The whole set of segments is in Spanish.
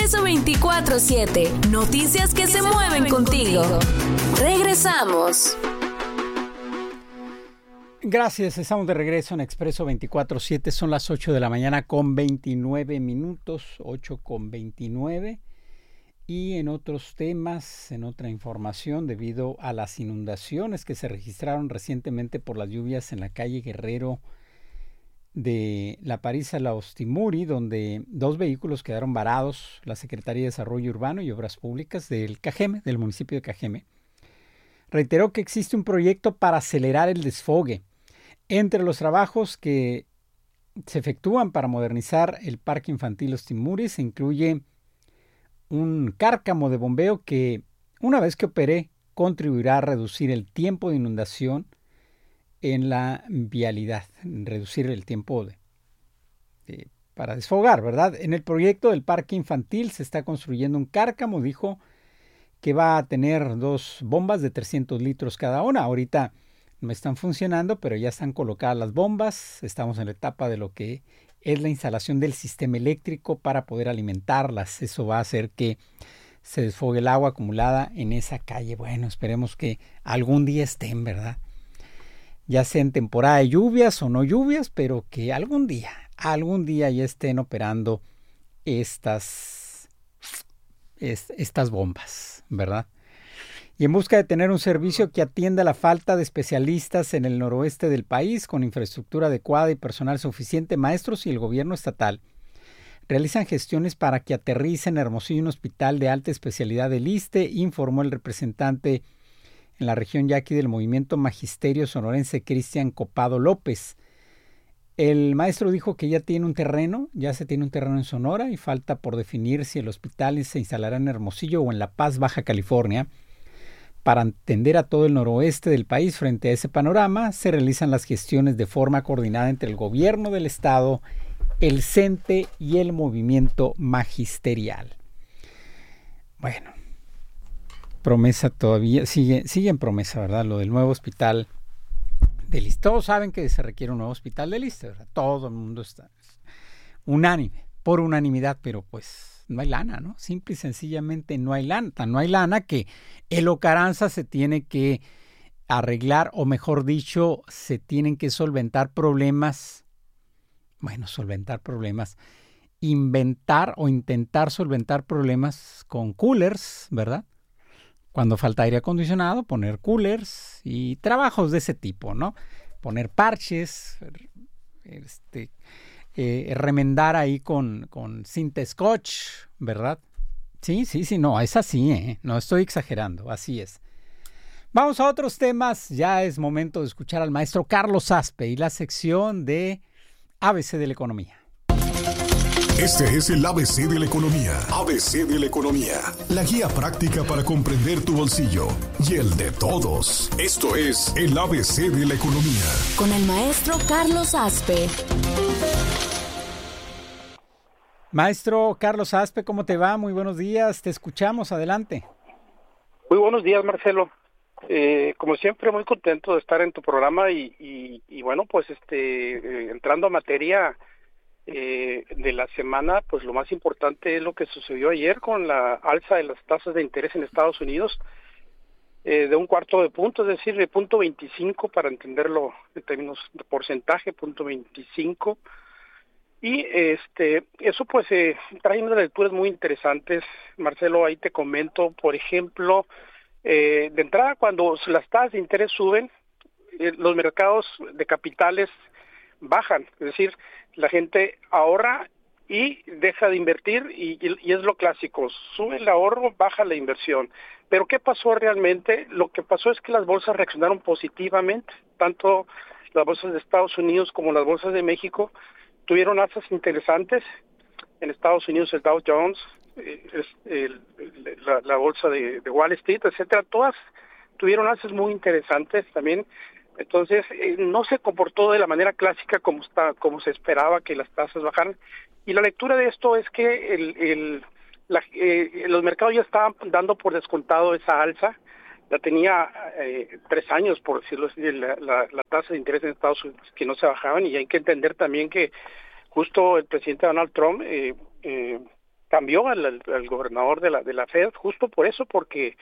Expreso 24/7. Noticias que se mueven contigo. Regresamos. Gracias, estamos de regreso en Expreso 24/7. Son las 8 de la mañana con 29 minutos, 8:29. Y en otros temas, en otra información, debido a las inundaciones que se registraron recientemente por las lluvias en la calle Guerrero de La París a la Ostimuri, donde 2 vehículos quedaron varados, la Secretaría de Desarrollo Urbano y Obras Públicas del Cajeme, del municipio de Cajeme, reiteró que existe un proyecto para acelerar el desfogue. Entre los trabajos que se efectúan para modernizar el Parque Infantil Ostimuri se incluye un cárcamo de bombeo que, una vez que opere, contribuirá a reducir el tiempo de inundación en la vialidad, reducir el tiempo para desfogar, ¿verdad? En el proyecto del Parque Infantil se está construyendo un cárcamo, dijo, que va a tener 2 bombas de 300 litros cada una. Ahorita no están funcionando, pero ya están colocadas las bombas. Estamos en la etapa de lo que es la instalación del sistema eléctrico para poder alimentarlas. Eso va a hacer que se desfogue el agua acumulada en esa calle. Bueno, esperemos que algún día estén, ¿verdad? Ya sea en temporada de lluvias o no lluvias, pero que algún día ya estén operando estas bombas, ¿verdad? Y en busca de tener un servicio que atienda la falta de especialistas en el noroeste del país, con infraestructura adecuada y personal suficiente, maestros y el gobierno estatal realizan gestiones para que aterrice en Hermosillo un hospital de alta especialidad del ISSSTE, informó el representante en la región yaqui del Movimiento Magisterio Sonorense, Cristian Copado López. El maestro dijo que ya se tiene un terreno en Sonora y falta por definir si el hospital se instalará en Hermosillo o en La Paz, Baja California. Para atender a todo el noroeste del país. Frente a ese panorama, se realizan las gestiones de forma coordinada entre el gobierno del estado, el CENTE y el movimiento magisterial. Bueno, promesa todavía, sigue en promesa, ¿verdad? Lo del nuevo hospital del ISSSTE. Todos saben que se requiere un nuevo hospital del ISSSTE, ¿verdad? Todo el mundo está unánime, por unanimidad, pero pues no hay lana, ¿no? Simple y sencillamente no hay lana. No hay lana que el Ocaranza se tiene que arreglar, o mejor dicho, se tienen que solventar problemas. Bueno, inventar o intentar solventar problemas con coolers, ¿verdad? Cuando falta aire acondicionado, poner coolers y trabajos de ese tipo, ¿no? Poner parches, remendar ahí con cinta scotch, ¿verdad? Sí, no, es así, no estoy exagerando, así es. Vamos a otros temas, ya es momento de escuchar al maestro Carlos Aspe y la sección de ABC de la Economía. Este es el ABC de la Economía. ABC de la Economía. La guía práctica para comprender tu bolsillo y el de todos. Esto es el ABC de la Economía. Con el maestro Carlos Aspe. Maestro Carlos Aspe, ¿cómo te va? Muy buenos días, te escuchamos, adelante. Muy buenos días, Marcelo. Como siempre, muy contento de estar en tu programa y bueno, pues entrando a materia de la semana, pues lo más importante es lo que sucedió ayer con la alza de las tasas de interés en Estados Unidos de 1/4 de punto, es decir, de 0.25 para entenderlo en términos de porcentaje, 0.25. Y eso pues trae unas lecturas muy interesantes, Marcelo. Ahí te comento, por ejemplo, de entrada, cuando las tasas de interés suben, los mercados de capitales bajan, es decir, la gente ahorra y deja de invertir y es lo clásico, sube el ahorro, baja la inversión. Pero ¿qué pasó realmente? Lo que pasó es que las bolsas reaccionaron positivamente, tanto las bolsas de Estados Unidos como las bolsas de México tuvieron alzas interesantes. En Estados Unidos el Dow Jones, la bolsa de Wall Street, etcétera, todas tuvieron alzas muy interesantes también. Entonces no se comportó de la manera clásica como se esperaba que las tasas bajaran. Y la lectura de esto es que los mercados ya estaban dando por descontado esa alza. Ya tenía 3 años, por decirlo así, la tasa de interés en Estados Unidos que no se bajaban, y hay que entender también que justo el presidente Donald Trump cambió al gobernador de la Fed justo por eso, porque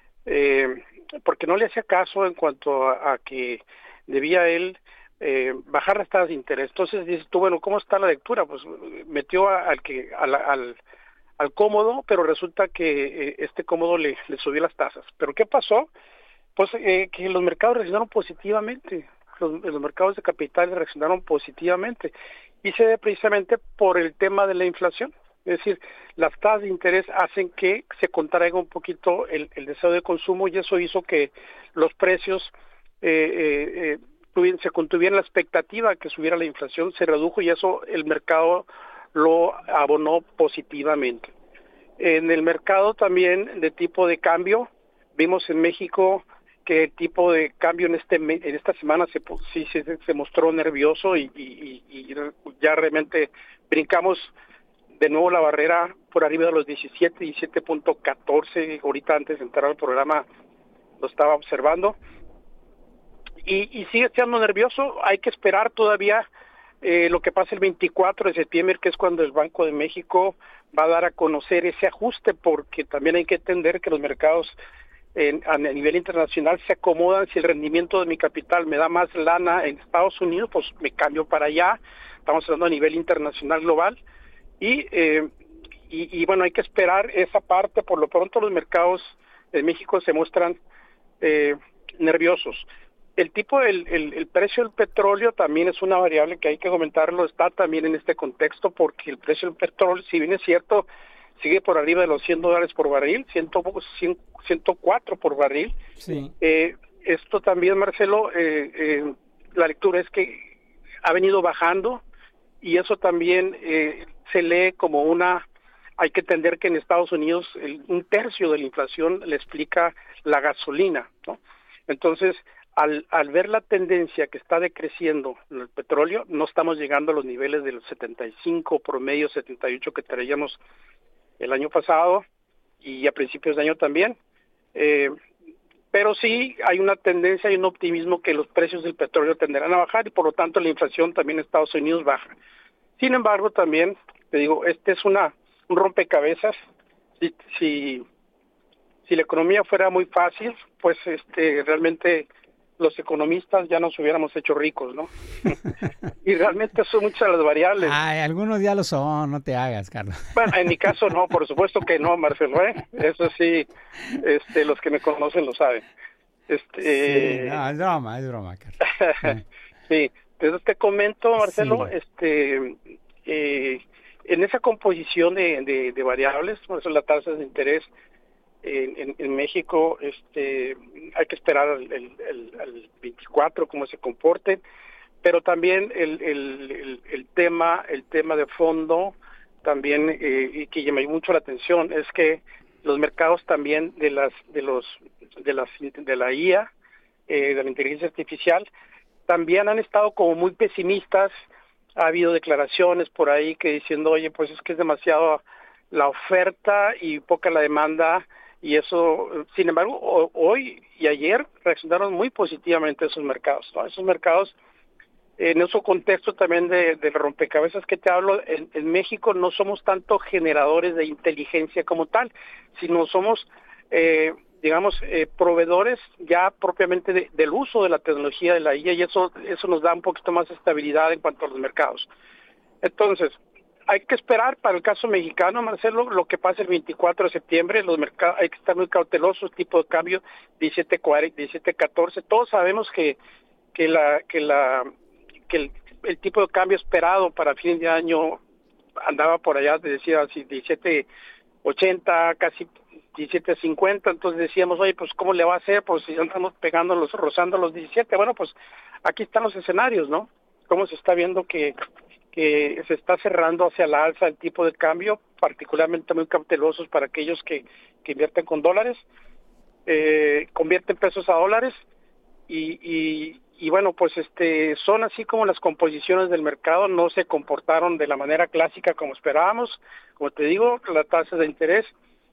no le hacía caso en cuanto a que debía él bajar las tasas de interés. Entonces dices tú, bueno, ¿cómo está la lectura? Pues metió al cómodo, pero resulta que este cómodo le subió las tasas. ¿Pero qué pasó? Pues que los mercados reaccionaron positivamente, los mercados de capitales reaccionaron positivamente, y se debe precisamente por el tema de la inflación. Es decir, las tasas de interés hacen que se contraiga un poquito el deseo de consumo, y eso hizo que los precios se contuvieran la expectativa que subiera la inflación, se redujo, y eso el mercado lo abonó positivamente. En el mercado también de tipo de cambio, vimos en México que el tipo de cambio en esta semana se mostró nervioso, y ya realmente brincamos de nuevo la barrera por arriba de los 17.14, ahorita antes de entrar al programa lo estaba observando, y sigue siendo nervioso. Hay que esperar todavía lo que pasa el 24 de septiembre, que es cuando el Banco de México va a dar a conocer ese ajuste, porque también hay que entender que los mercados a nivel internacional se acomodan. Si el rendimiento de mi capital me da más lana en Estados Unidos, pues me cambio para allá. Estamos hablando a nivel internacional global, y bueno, hay que esperar esa parte. Por lo pronto los mercados en México se muestran nerviosos. El precio del petróleo también es una variable que hay que comentarlo, está también en este contexto, porque el precio del petróleo, si bien es cierto, sigue por arriba de los $100 por barril, 104 por barril. Sí. Esto también, Marcelo, la lectura es que ha venido bajando, y eso también se lee como hay que entender que en Estados Unidos un tercio de la inflación le explica la gasolina, ¿no? Entonces, al ver la tendencia que está decreciendo el petróleo, no estamos llegando a los niveles de los 75, promedio 78 que traíamos el año pasado y a principios de año también, pero sí hay una tendencia y un optimismo que los precios del petróleo tenderán a bajar, y por lo tanto la inflación también en Estados Unidos baja. Sin embargo, también te digo, este es un rompecabezas. Si la economía fuera muy fácil, pues realmente los economistas ya nos hubiéramos hecho ricos, ¿no? Y realmente son muchas las variables. Ay, algunos ya lo son, no te hagas, Carlos. Bueno, en mi caso no, por supuesto que no, Marcelo, eso sí, los que me conocen lo saben. Sí, no, es broma, Carlos. Sí, entonces te comento, Marcelo, sí. En esa composición de variables, por eso la tasa de interés en México, hay que esperar al 24 cómo se comporten, pero también el tema de fondo también, y que llama mucho la atención, es que los mercados también de la IA, de la inteligencia artificial, también han estado como muy pesimistas. Ha habido declaraciones por ahí que diciendo, oye, pues es que es demasiado la oferta y poca la demanda, y eso, sin embargo, hoy y ayer reaccionaron muy positivamente esos mercados, ¿no? Esos mercados, en ese contexto también de rompecabezas que te hablo, en México no somos tanto generadores de inteligencia como tal, sino somos, proveedores ya propiamente del uso de la tecnología de la IA, y eso nos da un poquito más de estabilidad en cuanto a los mercados. Entonces, hay que esperar para el caso mexicano, Marcelo, lo que pasa el 24 de septiembre. Los mercados hay que estar muy cautelosos, tipo de cambio 17.40, 17.14. Todos sabemos que el tipo de cambio esperado para fin de año andaba por allá, te decía así, 17.80, casi 17.50, entonces decíamos, oye, pues ¿cómo le va a hacer? Pues si andamos rozando los 17, bueno, pues aquí están los escenarios, ¿no? Cómo se está viendo que se está cerrando hacia la alza el tipo de cambio, particularmente muy cautelosos para aquellos que invierten con dólares, convierten pesos a dólares, y bueno, pues son así como las composiciones del mercado, no se comportaron de la manera clásica como esperábamos. Como te digo, las tasas de interés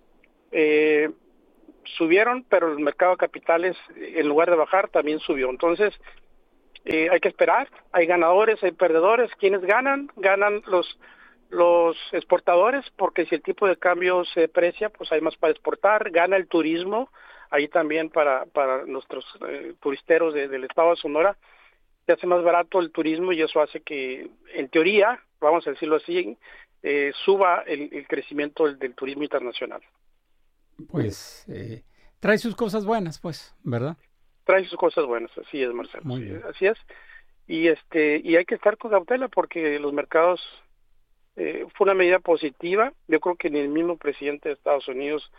subieron, pero el mercado de capitales, en lugar de bajar, también subió. Entonces, hay que esperar, hay ganadores, hay perdedores. Quienes ganan los exportadores, porque si el tipo de cambio se deprecia, pues hay más para exportar, gana el turismo, ahí también para nuestros turisteros del estado de Sonora, se hace más barato el turismo y eso hace que, en teoría, vamos a decirlo así, suba el crecimiento del turismo internacional. Pues trae sus cosas buenas, pues, ¿verdad? Trae sus cosas buenas, así es, Marcelo. Muy bien. Así es. Y hay que estar con cautela porque los mercados fue una medida positiva. Yo creo que ni el mismo presidente de Estados Unidos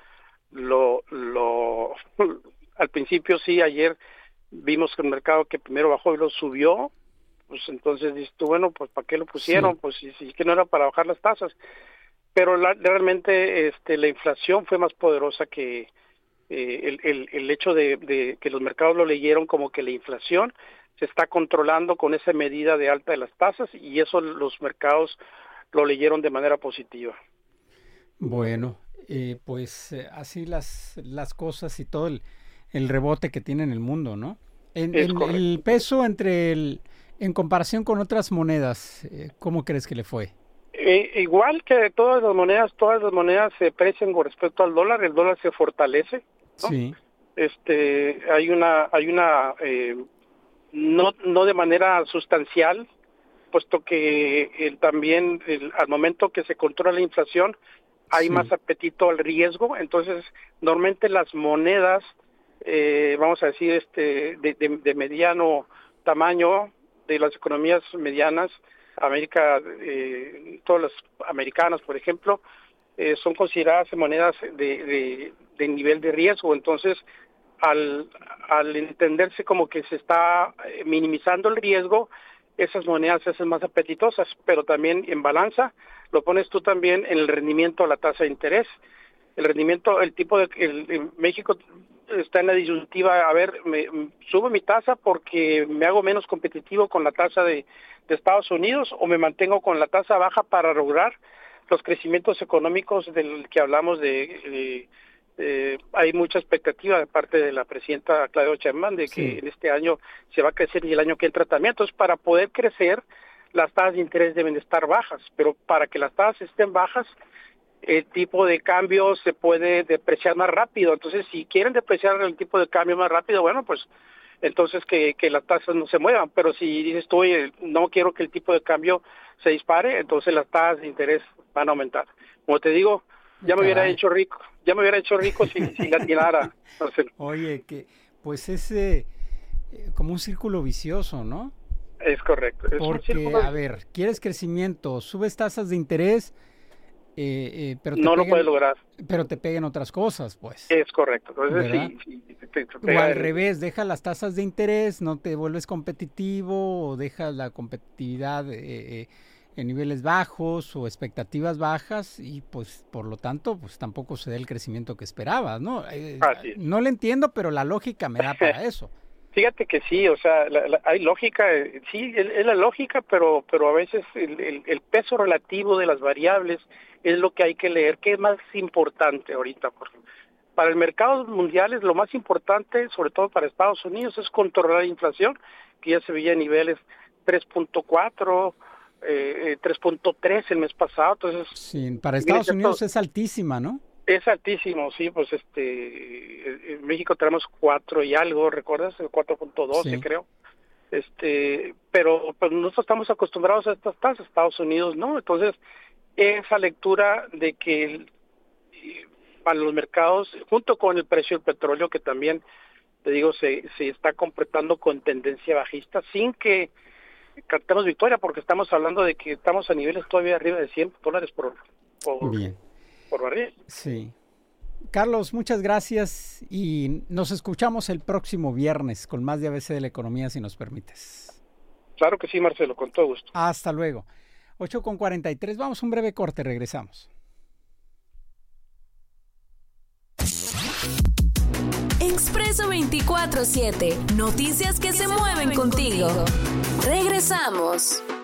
al principio sí, ayer vimos que el mercado que primero bajó y lo subió, pues entonces dices tú, bueno, pues ¿para qué lo pusieron? Sí. Pues sí que no era para bajar las tasas. Pero realmente la inflación fue más poderosa que el hecho de que los mercados lo leyeron como que la inflación se está controlando con esa medida de alta de las tasas y eso los mercados lo leyeron de manera positiva. Bueno, pues así las cosas y todo el rebote que tiene en el mundo, ¿no? El peso en comparación con otras monedas, ¿cómo crees que le fue? Igual que todas las monedas se aprecian con respecto al dólar, el dólar se fortalece, ¿no? Sí. Hay una no de manera sustancial, puesto que también al momento que se controla la inflación hay sí. más apetito al riesgo, entonces normalmente las monedas, vamos a decir, de mediano tamaño, de las economías medianas, todas las americanas, por ejemplo, son consideradas monedas de nivel de riesgo, entonces al entenderse como que se está minimizando el riesgo, esas monedas se hacen más apetitosas, pero también en balanza lo pones tú también en el rendimiento a la tasa de interés. El rendimiento, en México está en la disyuntiva, a ver, subo mi tasa porque me hago menos competitivo con la tasa de Estados Unidos o me mantengo con la tasa baja para lograr los crecimientos económicos del que hablamos hay mucha expectativa de parte de la presidenta Claudia Sheinbaum de que sí. en este año se va a crecer y el año que entra también. Entonces, para poder crecer, las tasas de interés deben estar bajas, pero para que las tasas estén bajas, el tipo de cambio se puede depreciar más rápido. Entonces, si quieren depreciar el tipo de cambio más rápido, bueno, pues entonces que las tasas no se muevan. Pero si dices tú, oye, no quiero que el tipo de cambio se dispare, entonces las tasas de interés van a aumentar. Como te digo, ya me hubiera hecho rico si la tirara. Oye, que pues es como un círculo vicioso, ¿no? Es correcto. Porque, a ver, quieres crecimiento, subes tasas de interés, pero no lo puedes lograr. Pero te peguen otras cosas, pues. Es correcto. Entonces, sí, o al revés, deja las tasas de interés, no te vuelves competitivo, o dejas la competitividad en niveles bajos o expectativas bajas y pues por lo tanto pues tampoco se da el crecimiento que esperabas, ¿no? No le entiendo, pero la lógica me da para eso. Fíjate que sí, o sea, hay lógica, sí, es la lógica, pero a veces el peso relativo de las variables es lo que hay que leer. ¿Qué es más importante ahorita? Para el mercado mundial es lo más importante, sobre todo para Estados Unidos, es controlar la inflación, que ya se veía a niveles 3.4, 3.3 el mes pasado. Entonces, sí, para Estados Unidos es altísima, ¿no? Es altísimo, sí, pues en México tenemos 4 y algo, ¿recuerdas? 4.12 sí. creo. Pero nosotros estamos acostumbrados a estas tasas, Estados Unidos no, entonces esa lectura de que para los mercados, junto con el precio del petróleo, que también, te digo, se está completando con tendencia bajista, sin que cantemos victoria, porque estamos hablando de que estamos a niveles todavía arriba de $100 por barril. Sí. Carlos, muchas gracias y nos escuchamos el próximo viernes con más de ABC de la Economía, si nos permites. Claro que sí, Marcelo, con todo gusto. Hasta luego. 8:43, vamos a un breve corte, regresamos. Expreso 24/7, noticias que se mueven contigo. Regresamos.